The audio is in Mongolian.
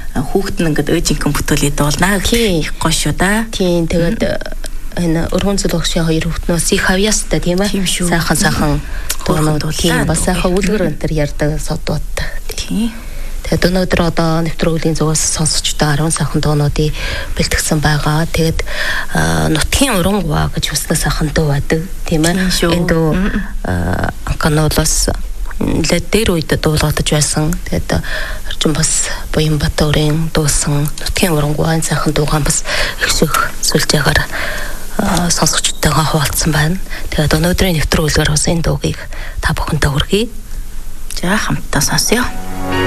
хүүхэд нь ингээд өөжинхэн бүтээлээ дуулнаа гэх гоё шүү да. Тийм тэгээд энэ өргөн зөвлөгчийн хоёр хүүхднөөс их хавьяастай тийм ээ. Сайхан дуунууд тийм бас сайхан үлгэр энэ төр ярьдаг содууд. Тийм. Тэгээд өнөөдөр одоо нэвтрүүлгийн зүгээс сонсогчдоо 10 сайхан дуунуудыг бэлтгэсэн байгаа. Тэгээд нутгийн урангуа гэж үснэ сайхан дуу байдаг тийм ээ. Энэ дуу анхаанулаас дээр үед дуулагдаж байсан. Тэгээд орчин бас Буянбатөрийн дуусан нутгийн урангуа сайхан дуугаан бас их шиг сүлжээгээр сонсогчдойгоо хуваалцсан байна. Тэгээд өнөөдрийн нэвтрүүлгээр бас энэ дуугийг та бүхэндээ хүргэе. За хамтдаа сонсъё.